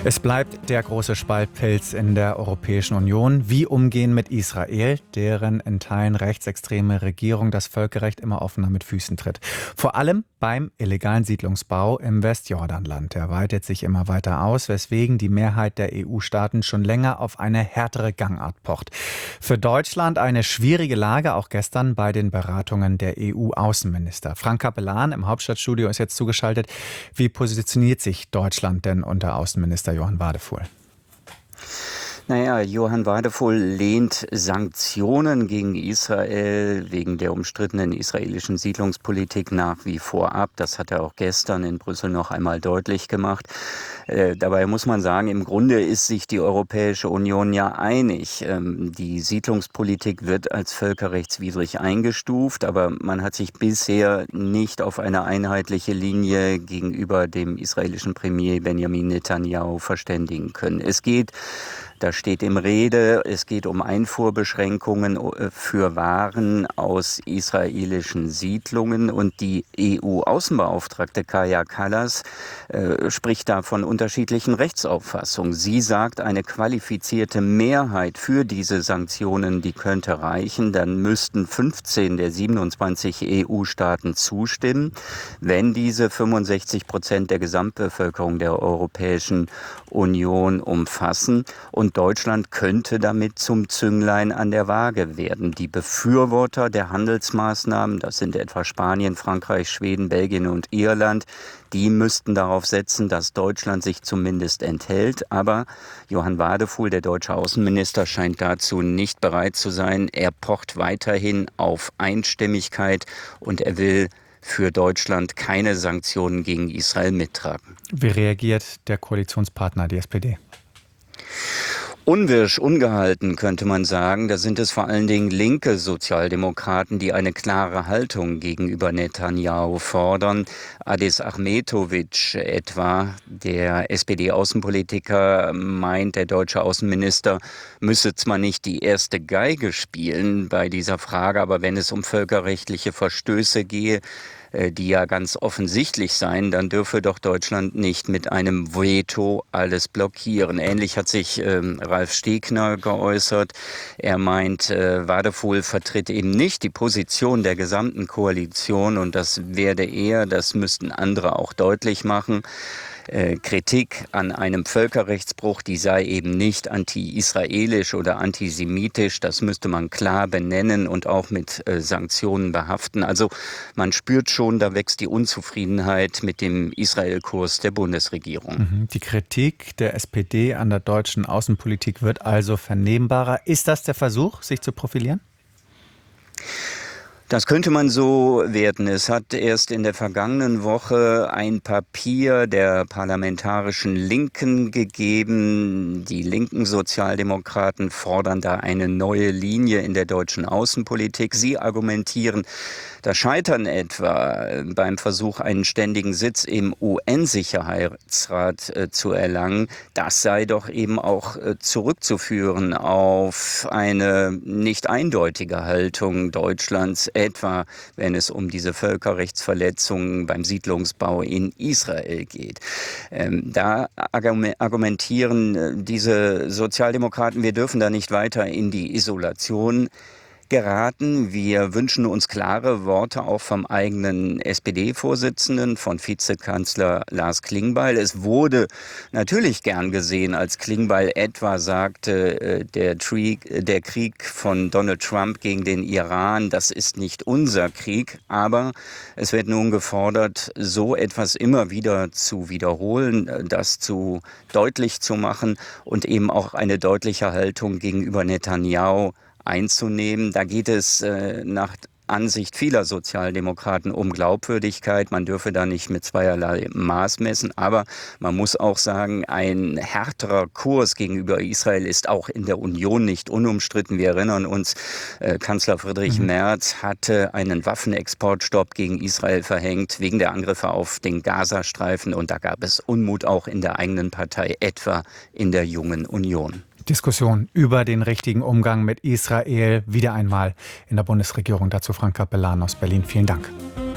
Es bleibt der große Spaltpilz in der Europäischen Union. Wie umgehen mit Israel, deren in Teilen rechtsextreme Regierung das Völkerrecht immer offener mit Füßen tritt. Vor allem beim illegalen Siedlungsbau im Westjordanland. Der weitet sich immer weiter aus, weswegen die Mehrheit der EU-Staaten schon länger auf eine härtere Gangart pocht. Für Deutschland eine schwierige Lage, auch gestern bei den Beratungen der EU-Außenminister. Frank Capellan im Hauptstadtstudio ist jetzt zugeschaltet. Wie positioniert sich Deutschland denn unter Außenminister Johann Wadefuhl? Naja, Johann Wadefuhl lehnt Sanktionen gegen Israel wegen der umstrittenen israelischen Siedlungspolitik nach wie vor ab. Das hat er auch gestern in Brüssel noch einmal deutlich gemacht. Dabei muss man sagen, im Grunde ist sich die Europäische Union ja einig. Die Siedlungspolitik wird als völkerrechtswidrig eingestuft, aber man hat sich bisher nicht auf eine einheitliche Linie gegenüber dem israelischen Premier Benjamin Netanyahu verständigen können. Da steht im Rede, es geht um Einfuhrbeschränkungen für Waren aus israelischen Siedlungen. Und die EU-Außenbeauftragte Kaja Kallas spricht da von unterschiedlichen Rechtsauffassungen. Sie sagt, eine qualifizierte Mehrheit für diese Sanktionen, die könnte reichen. Dann müssten 15 der 27 EU-Staaten zustimmen. Wenn diese 65% der Gesamtbevölkerung der Europäischen Union umfassen. Und Deutschland könnte damit zum Zünglein an der Waage werden. Die Befürworter der Handelsmaßnahmen, das sind etwa Spanien, Frankreich, Schweden, Belgien und Irland, die müssten darauf setzen, dass Deutschland sich zumindest enthält. Aber Johann Wadefuhl, der deutsche Außenminister, scheint dazu nicht bereit zu sein. Er pocht weiterhin auf Einstimmigkeit und er will für Deutschland keine Sanktionen gegen Israel mittragen. Wie reagiert der Koalitionspartner, die SPD? Unwirsch, ungehalten, könnte man sagen. Da sind es vor allen Dingen linke Sozialdemokraten, die eine klare Haltung gegenüber Netanyahu fordern. Adis Ahmetovic etwa, der SPD-Außenpolitiker, meint, der deutsche Außenminister müsse zwar nicht die erste Geige spielen bei dieser Frage, aber wenn es um völkerrechtliche Verstöße gehe, die ja ganz offensichtlich seien, dann dürfe doch Deutschland nicht mit einem Veto alles blockieren. Ähnlich hat sich Ralf Stegner geäußert. Er meint, Wadefuhl vertritt eben nicht die Position der gesamten Koalition und das das müssten andere auch deutlich machen. Kritik an einem Völkerrechtsbruch, die sei eben nicht anti-israelisch oder antisemitisch. Das müsste man klar benennen und auch mit Sanktionen behaften. Also man spürt schon, da wächst die Unzufriedenheit mit dem Israel-Kurs der Bundesregierung. Die Kritik der SPD an der deutschen Außenpolitik wird also vernehmbarer. Ist das der Versuch, sich zu profilieren? Das könnte man so werten. Es hat erst in der vergangenen Woche ein Papier der parlamentarischen Linken gegeben. Die linken Sozialdemokraten fordern da eine neue Linie in der deutschen Außenpolitik. Sie argumentieren, das Scheitern etwa beim Versuch, einen ständigen Sitz im UN-Sicherheitsrat zu erlangen, das sei doch eben auch zurückzuführen auf eine nicht eindeutige Haltung Deutschlands, etwa wenn es um diese Völkerrechtsverletzungen beim Siedlungsbau in Israel geht. Da argumentieren diese Sozialdemokraten, wir dürfen da nicht weiter in die Isolation geraten. Wir wünschen uns klare Worte auch vom eigenen SPD-Vorsitzenden, von Vizekanzler Lars Klingbeil. Es wurde natürlich gern gesehen, als Klingbeil etwa sagte, der Krieg von Donald Trump gegen den Iran, das ist nicht unser Krieg. Aber es wird nun gefordert, so etwas immer wieder zu wiederholen, das zu deutlich zu machen und eben auch eine deutliche Haltung gegenüber Netanyahu einzunehmen. Da geht es nach Ansicht vieler Sozialdemokraten um Glaubwürdigkeit. Man dürfe da nicht mit zweierlei Maß messen. Aber man muss auch sagen, ein härterer Kurs gegenüber Israel ist auch in der Union nicht unumstritten. Wir erinnern uns, Kanzler Friedrich Merz hatte einen Waffenexportstopp gegen Israel verhängt wegen der Angriffe auf den Gazastreifen. Und da gab es Unmut auch in der eigenen Partei, etwa in der Jungen Union. Diskussion über den richtigen Umgang mit Israel wieder einmal in der Bundesregierung. Dazu Frank Capellan aus Berlin. Vielen Dank.